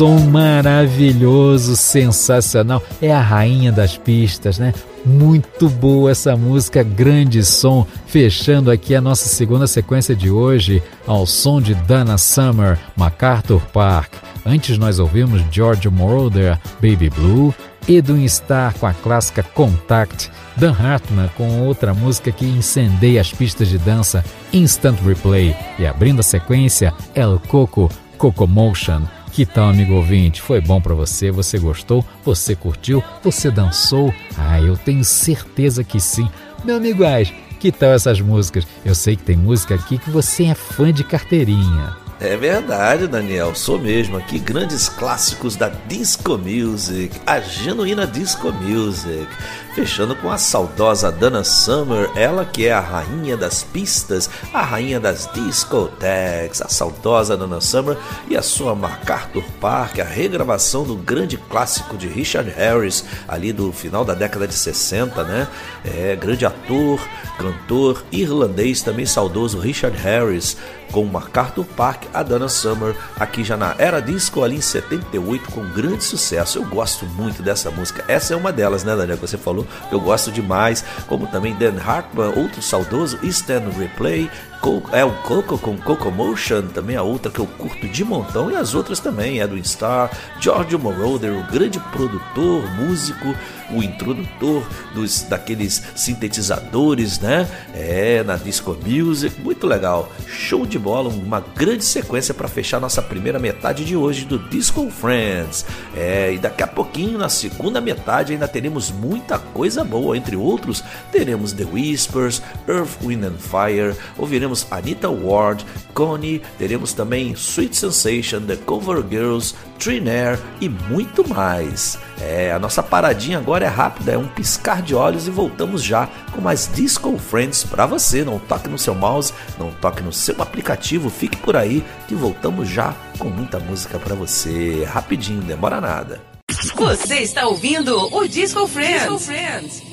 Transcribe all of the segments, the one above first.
Som maravilhoso, sensacional. É a rainha das pistas, né? Muito boa essa música, grande som. Fechando aqui a nossa segunda sequência de hoje, ao som de Donna Summer, MacArthur Park. Antes nós ouvimos George Moroder, Baby Blue, Edwin Starr com a clássica Contact, Dan Hartman com outra música que incendeia as pistas de dança, Instant Replay. E abrindo a sequência, El Coco, Cocomotion. Que tal, amigo ouvinte? Foi bom pra você? Você gostou? Você curtiu? Você dançou? Ah, eu tenho certeza que sim. Meu amigo Ais, que tal essas músicas? Eu sei que tem música aqui que você é fã de carteirinha. É verdade, Daniel, sou mesmo. Aqui grandes clássicos da Disco Music, a genuína Disco Music. Fechando com a saudosa Donna Summer, ela que é a rainha das pistas, a rainha das discotecas, a saudosa Donna Summer e a sua MacArthur Park, a regravação do grande clássico de Richard Harris, ali do final da década de 60, né? Grande ator, cantor irlandês, também saudoso Richard Harris, com MacArthur Park, a Donna Summer, aqui já na era disco, ali em 78, com grande sucesso. Eu gosto muito dessa música, essa é uma delas, né, Daniel, que você falou, eu gosto demais, como também Dan Hartman, outro saudoso, Instant Replay, El Coco com Cocomotion, também a outra que eu curto de montão, e as outras também, Edwin Starr, George Moroder, o grande produtor, músico, o introdutor daqueles sintetizadores, né? Na Disco Music, muito legal, show de bola, uma grande sequência para fechar nossa primeira metade de hoje do Disco Friends. E daqui a pouquinho, na segunda metade, ainda teremos muita coisa boa, entre outros, teremos The Whispers, Earth, Wind and Fire, ouviremos Anita Ward, Connie, teremos também Sweet Sensation, The Cover Girls, Trinaire e muito mais. A nossa paradinha agora é rápida, é um piscar de olhos e voltamos já com mais Disco Friends para você. Não toque no seu mouse, não toque no seu aplicativo, fique por aí que voltamos já com muita música para você. Rapidinho, demora nada. Você está ouvindo o Disco Friends.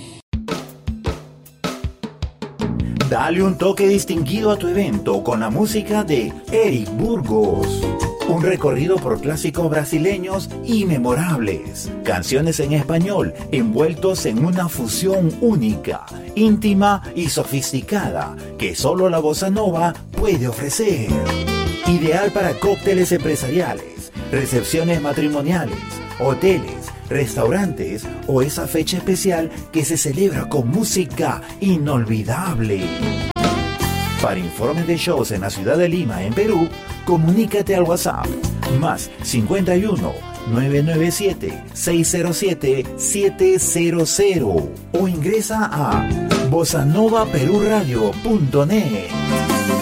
Dale un toque distinguido a tu evento con la música de Eric Burgos. Un recorrido por clásicos brasileños y memorables. Canciones en español envueltos en una fusión única, íntima y sofisticada que solo la bossa nova puede ofrecer. Ideal para cócteles empresariales, recepciones matrimoniales, hoteles, restaurantes o esa fecha especial que se celebra con música inolvidable. Para informes de shows en la ciudad de Lima, en Perú, comunícate al WhatsApp más 51 997 607 700 o ingresa a bossanovaperuradio.net.